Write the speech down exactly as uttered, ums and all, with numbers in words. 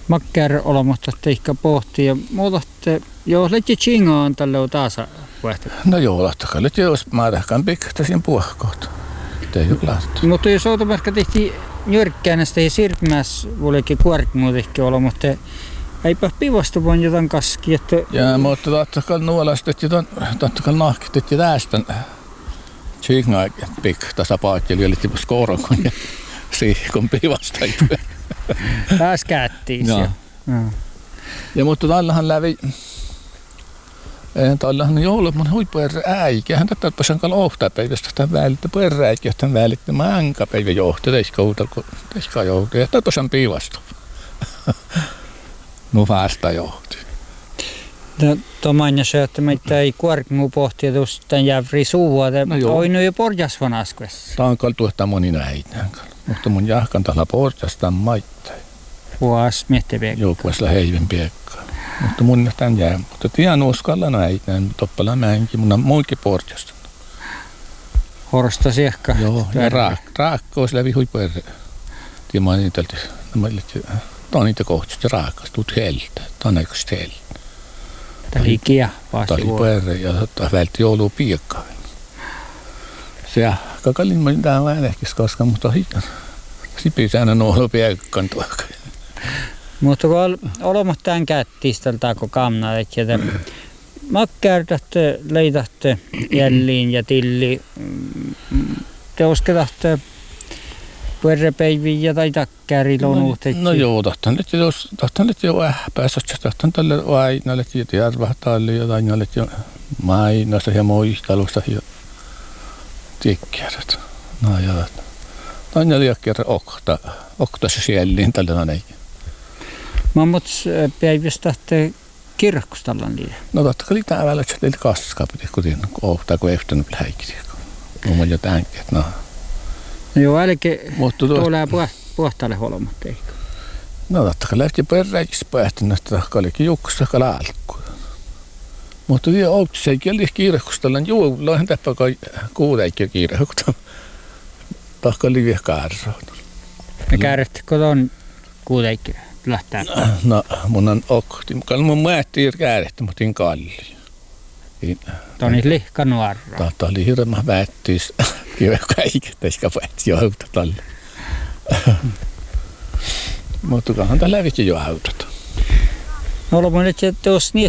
Makkar olemassa teikka pohtii ja muutatte, jos leti chingaan tälle on taas vaihtaa. No joo, lahtakaa nyt jos maadahkaan pikkasin puhkoot. Te ei ole lähtö. Mutta jos automatka tehtiin njörkkäänästä ja sirpmäs vollekin kuorkmuut ehkä olemassa, eipä pivastu vaan jotain kaski, että... Ja mutta lahtakaa nuolastet jotain, lahtakaa nahkittet ja tästä chingaa pikkata paatjeli, eli tipus koorokon ja siikon pivasta. Taas kättiin se. Ja mutta täällähän lävi, täällähän joulumun huippuerä äikä, hän tätä pääsen kalla ohtapäivästä tämän välittä perääikä, tämän välittä mankapäivä johti, teiska uuta, teiska johti, ja tätä pääsen piivasta. No vasta johti. Tuomainen se, että meitä ei kuorkmuu pohtia tuosta tämän jävri suuvua, että oi nyt jo porjasvan askuessa. Tämä on kyllä tuohta moni näitä, mutta mun jahkan tällä porjasta maittain. Vuos miettipiekkaa. Joo, vuosilla heivin piekkaa. Mutta mun tämän jää. Mutta tiedän uskalla näitä, toppala määnkin, mun on muinkin porjasta. Horsta siekka. Joo, ja raakka. Raakka olisi läpi huippuerä. Tiedän, mä niitä, tämä on niitä kohdista raakasta, tuut heltä. Tämä on aikaisesti heltä. Tämä oli kia vasta vuoro. Tämä oli puerä ja vältti joulua piekkaa. Se kakallin mä tämän vähän ehkis koska, mutta sipisäännä nuolla piekkaan tuokaa. Mutta kun olematta tämän kättistä kun kamna, että makkärtätte, leitätte jälliin ja tilli, te usketatte puerrepäiviä tai takkäärilonuut. No, no joo, tahtan nyt jo, tahtan nyt jo ähpäässä, tahtan tälle ainalle ja arvahtaille ja ainalle jo mainasta ja muistelusta ja tikkärät. No joo. Aina liikkeen okta, oktassa sielliin tällä näin. Mammots päivästä te kirkkustallan niitä? No totta kai tämä välillä, että teillä kaskaa piti kuitenkin ohtaa, kun ehtänyt läikkiä. No mun jo tämänkin, no. Joo, älkää tulee puhtaalle holmat, eikö? No totta kai lähti peräikistä päähtynyt, että olikin jukkusta alkuun. Mutta vielä oukse ei kieli kirkkustallan juuri, täppä kai kuuleikkiä kirkkustallan. Tahka oli vielä kaarroon. Ja käärätte koton kuuleikkiä lähtää? No mun on okti. Mun määttiin käärättä, mutta en kalli. Toni lihka nuorra. Tämä oli hirveän väettyis. Joo, kaikki teiska päätti jo autot alle. Mutta kanhan tämä lävitsi jo autot. No, olen nyt, että jos